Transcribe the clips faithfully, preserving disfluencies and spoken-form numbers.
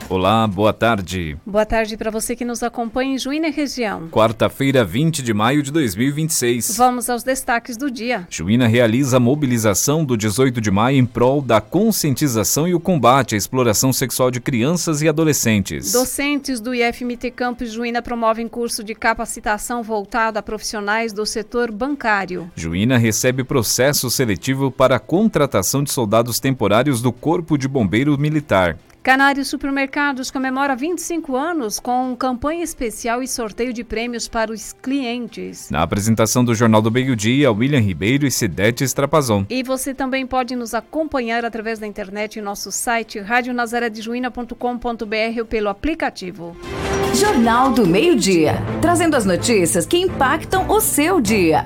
Olá, boa tarde. Boa tarde para você que nos acompanha em Juína e região. Quarta-feira, vinte de maio de dois mil e vinte e seis. Vamos aos destaques do dia. Juína realiza a mobilização do dezoito de maio em prol da conscientização e o combate à exploração sexual de crianças e adolescentes. Docentes do I F M T Campus Juína promovem curso de capacitação voltado a profissionais do setor bancário. Juína recebe processo seletivo para a contratação de soldados temporários do Corpo de Bombeiro Militar. Canário Supermercados comemora vinte e cinco anos com campanha especial e sorteio de prêmios para os clientes. Na apresentação do Jornal do Meio-Dia, William Ribeiro e Cidete Estrapazon. E você também pode nos acompanhar através da internet em nosso site rádio nazaré de juína ponto com ponto b r ou pelo aplicativo. Jornal do Meio-Dia, trazendo as notícias que impactam o seu dia.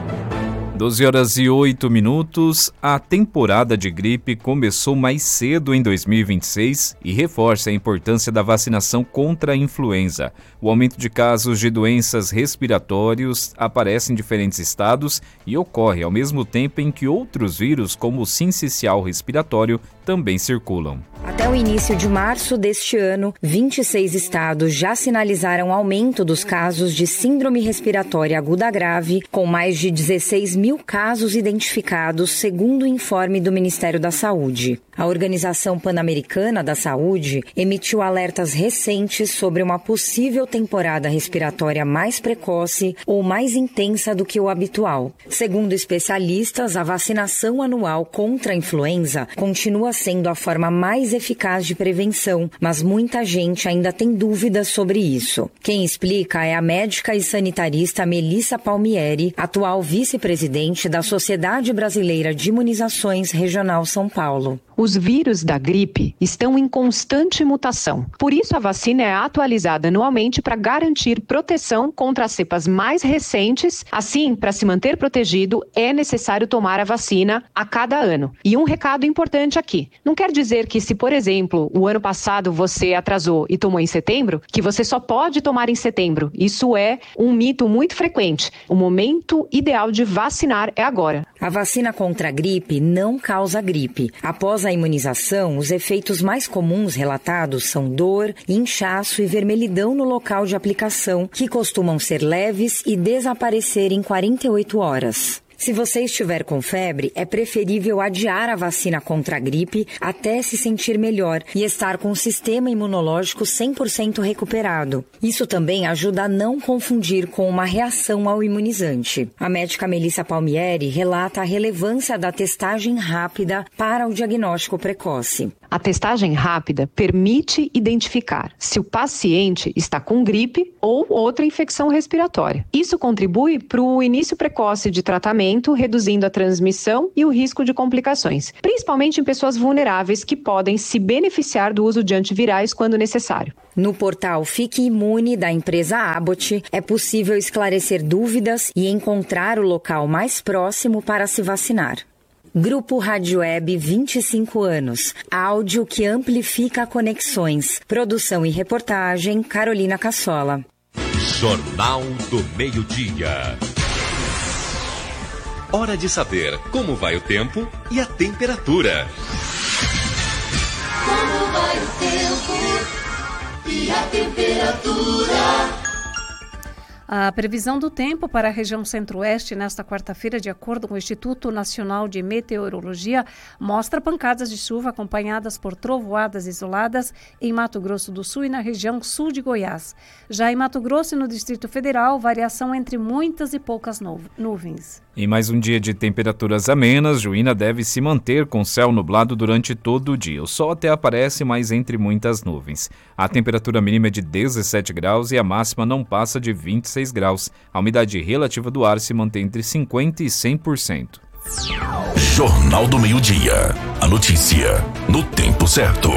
doze horas e oito minutos, a temporada de gripe começou mais cedo em dois mil e vinte e seis e reforça a importância da vacinação contra a influenza. O aumento de casos de doenças respiratórias aparece em diferentes estados e ocorre ao mesmo tempo em que outros vírus, como o sincicial respiratório, também circulam. Até o início de março deste ano, vinte e seis estados já sinalizaram aumento dos casos de síndrome respiratória aguda grave, com mais de dezesseis mil casos identificados, segundo o informe do Ministério da Saúde. A Organização Pan-Americana da Saúde emitiu alertas recentes sobre uma possível temporada respiratória mais precoce ou mais intensa do que o habitual. Segundo especialistas, a vacinação anual contra a influenza continua sendo a forma mais eficaz de prevenção, mas muita gente ainda tem dúvidas sobre isso. Quem explica é a médica e sanitarista Melissa Palmieri, atual vice-presidente da Sociedade Brasileira de Imunizações Regional São Paulo. Os vírus da gripe estão em constante mutação. Por isso, a vacina é atualizada anualmente para garantir proteção contra as cepas mais recentes. Assim, para se manter protegido, é necessário tomar a vacina a cada ano. E um recado importante aqui. Não quer dizer que se, por exemplo, o ano passado você atrasou e tomou em setembro, que você só pode tomar em setembro. Isso é um mito muito frequente. O momento ideal de vacinar é agora. A vacina contra a gripe não causa gripe. Após a imunização, os efeitos mais comuns relatados são dor, inchaço e vermelhidão no local de aplicação, que costumam ser leves e desaparecer em quarenta e oito horas. Se você estiver com febre, é preferível adiar a vacina contra a gripe até se sentir melhor e estar com o sistema imunológico cem por cento recuperado. Isso também ajuda a não confundir com uma reação ao imunizante. A médica Melissa Palmieri relata a relevância da testagem rápida para o diagnóstico precoce. A testagem rápida permite identificar se o paciente está com gripe ou outra infecção respiratória. Isso contribui para o início precoce de tratamento, reduzindo a transmissão e o risco de complicações, principalmente em pessoas vulneráveis que podem se beneficiar do uso de antivirais quando necessário. No portal Fique Imune da empresa Abbott, é possível esclarecer dúvidas e encontrar o local mais próximo para se vacinar. Grupo Rádio Web vinte e cinco anos. Áudio que amplifica conexões. Produção e reportagem, Carolina Cassola. Jornal do Meio-Dia. Hora de saber como vai o tempo e a temperatura. Como vai o tempo e a temperatura? A previsão do tempo para a região centro-oeste nesta quarta-feira, de acordo com o Instituto Nacional de Meteorologia, mostra pancadas de chuva acompanhadas por trovoadas isoladas em Mato Grosso do Sul e na região sul de Goiás. Já em Mato Grosso e no Distrito Federal, variação entre muitas e poucas nuvens. Em mais um dia de temperaturas amenas, Juína deve se manter com céu nublado durante todo o dia. O sol até aparece, mas entre muitas nuvens. A temperatura mínima é de dezessete graus e a máxima não passa de vinte e seis graus. A umidade relativa do ar se mantém entre cinquenta por cento e cem por cento. Jornal do Meio-Dia. A notícia no tempo certo.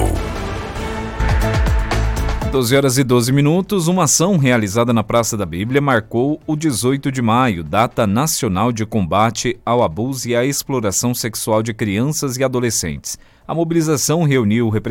doze horas e doze minutos, uma ação realizada na Praça da Bíblia marcou o dezoito de maio, data nacional de combate ao abuso e à exploração sexual de crianças e adolescentes. A mobilização reuniu representantes